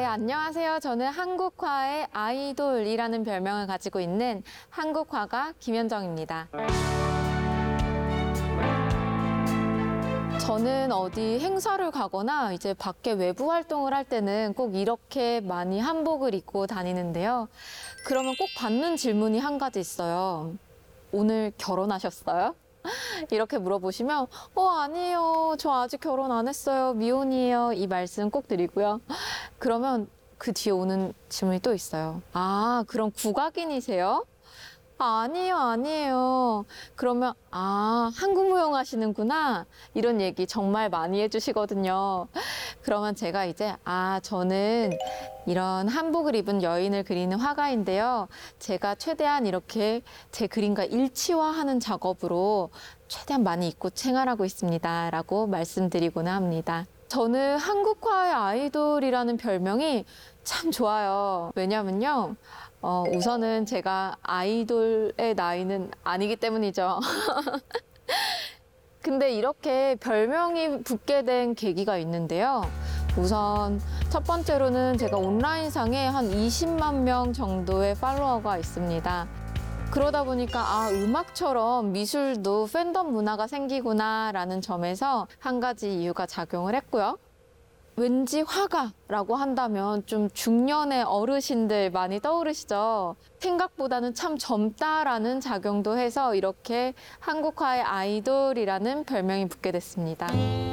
안녕하세요. 저는 한국화의 아이돌이라는 별명을 가지고 있는 한국화가 김현정입니다. 저는 어디 행사를 가거나 이제 밖에 외부 활동을 할 때는 꼭 이렇게 많이 한복을 입고 다니는데요. 그러면 꼭 받는 질문이 한 가지 있어요. 오늘 결혼하셨어요? 이렇게 물어보시면 아니에요. 저 아직 결혼 안 했어요. 미혼이에요. 이 말씀 꼭 드리고요. 그러면 그 뒤에 오는 질문이 또 있어요. 아, 그럼 국악인이세요? 아니에요, 아니에요. 그러면 한국 무용 하시는구나. 이런 얘기 정말 많이 해주시거든요. 그러면 제가 이제 저는 이런 한복을 입은 여인을 그리는 화가인데요. 제가 최대한 이렇게 제 그림과 일치화하는 작업으로 최대한 많이 입고 생활하고 있습니다. 라고 말씀드리고나 합니다. 저는 한국화의 아이돌이라는 별명이 참 좋아요. 왜냐면요. 우선은 제가 아이돌의 나이는 아니기 때문이죠. 근데 이렇게 별명이 붙게 된 계기가 있는데요. 우선 첫 번째로는 제가 온라인상에 한 20만 명 정도의 팔로워가 있습니다. 그러다 보니까 음악처럼 미술도 팬덤 문화가 생기구나라는 점에서 한 가지 이유가 작용을 했고요. 왠지 화가라고 한다면 좀 중년의 어르신들 많이 떠오르시죠? 생각보다는 참 젊다라는 작용도 해서 이렇게 한국화의 아이돌이라는 별명이 붙게 됐습니다.